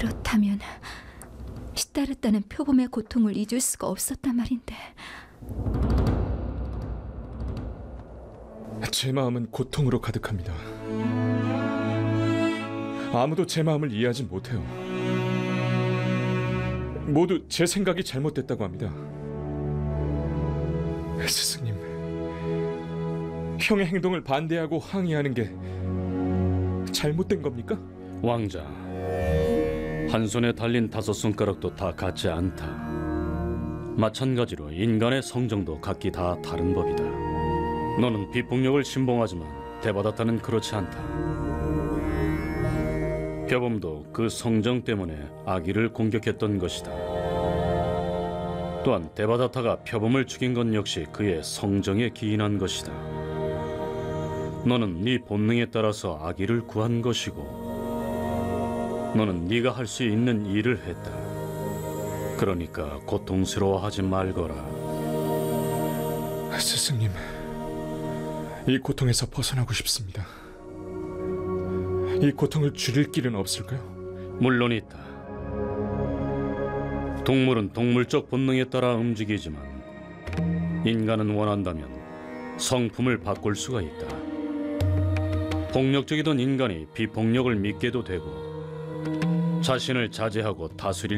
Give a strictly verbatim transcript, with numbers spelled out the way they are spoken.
그렇다면 시따르다는 표범의 고통을 잊을 수가 없었단 말인데. 제 마음은 고통으로 가득합니다. 아무도 제 마음을 이해하지 못해요. 모두 제 생각이 잘못됐다고 합니다. 스승님, 형의 행동을 반대하고 항의하는 게 잘못된 겁니까? 왕자, 한 손에 달린 다섯 손가락도 다 같지 않다. 마찬가지로 인간의 성정도 각기 다 다른 법이다. 너는 비폭력을 신봉하지만 대바다타는 그렇지 않다. 표범도 그 성정 때문에 아기를 공격했던 것이다. 또한 대바다타가 표범을 죽인 것 역시 그의 성정에 기인한 것이다. 너는 네 본능에 따라서 아기를 구한 것이고, 너는 네가 할 수 있는 일을 했다. 그러니까 고통스러워하지 말거라. 스승님, 이 고통에서 벗어나고 싶습니다. 이 고통을 줄일 길은 없을까요? 물론 있다. 동물은 동물적 본능에 따라 움직이지만 인간은 원한다면 성품을 바꿀 수가 있다. 폭력적이던 인간이 비폭력을 믿게도 되고 자신을 자제하고 다스릴